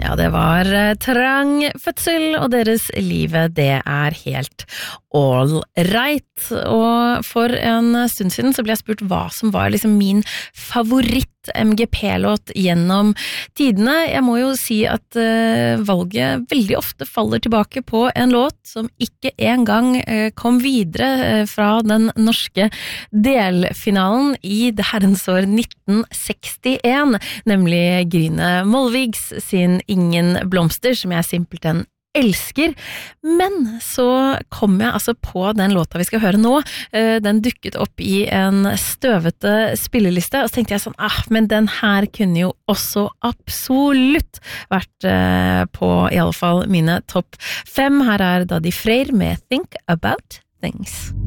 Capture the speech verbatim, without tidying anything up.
Ja, det var Trang fødsel, og deres livet, det er helt all right. Og for en stund siden så ble jeg spurt hva som var liksom min favoritt M G P-låt gjennom tidene. Jeg må jo si at uh, valget veldig ofte faller tilbake på en låt som ikke engang uh, kom videre uh, fra den norske delfinalen i det herrens år nitten sekstien, nemlig Grine Molvigs sin Ingen blomster, som jeg simpelthen elsker. Men så kom jeg altså på den låta vi skal høre nå. Den dukket opp i en støvete spilleliste, og så tenkte jeg sånn, ah, men den her kunne jo også absolutt vært på i alle fall mine topp fem. Her er Daddy Freyr med Think About Things.